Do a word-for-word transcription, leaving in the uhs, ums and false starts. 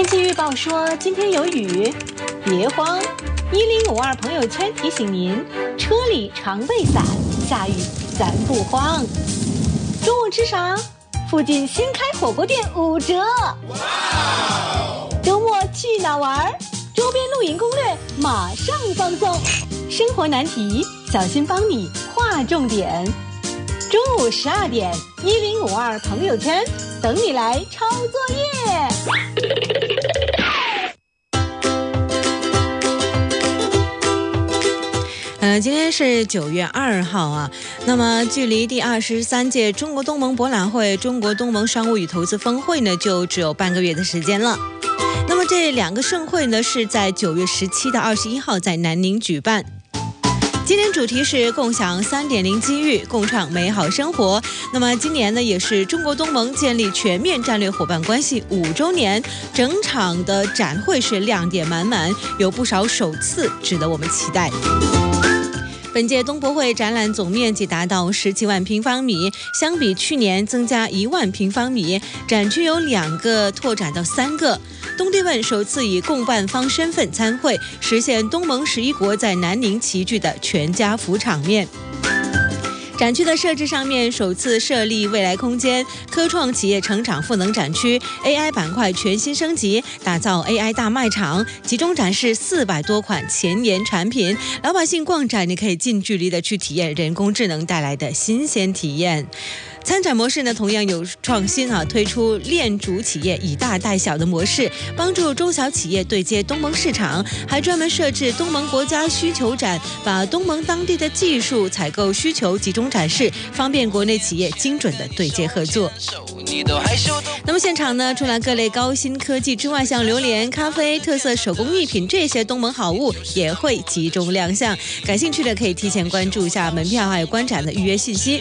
天气预报说今天有雨，别慌，一零五二朋友圈提醒您，车里常备伞，下雨咱不慌。中午吃啥？附近新开火锅店五折。周末去哪玩？周边露营攻略马上放送。生活难题，小新帮你划重点。中午十二点，一零五二朋友圈等你来抄作业。 呃，今天是九月二号啊，那么距离第二十三届中国东盟博览会、中国东盟商务与投资峰会呢，就只有半个月的时间了。那么这两个盛会呢，是在九月十七到二十一号在南宁举办。今年主题是共享 三点零 机遇，共创美好生活。那么今年呢，也是中国东盟建立全面战略伙伴关系五周年，整场的展会是亮点满满，有不少首次值得我们期待。本届东博会展览总面积达到十七万平方米，相比去年增加一万平方米，展区有两个拓展到三个。东帝汶首次以共办方身份参会，实现东盟十一国在南宁齐聚的全家福场面。展区的设置上面，首次设立未来空间、科创企业成长赋能展区、A I 板块全新升级，打造 A I 大卖场，集中展示四百多款前沿产品。老百姓逛展，你可以近距离的去体验人工智能带来的新鲜体验。参展模式呢，同样有创新啊，推出链主企业以大带小的模式，帮助中小企业对接东盟市场，还专门设置东盟国家需求展，把东盟当地的技术采购需求集中展示，方便国内企业精准的对接合作。那么现场呢，除了各类高新科技之外，像榴莲、咖啡、特色手工艺品这些东盟好物也会集中亮相。感兴趣的可以提前关注一下门票还有观展的预约信息。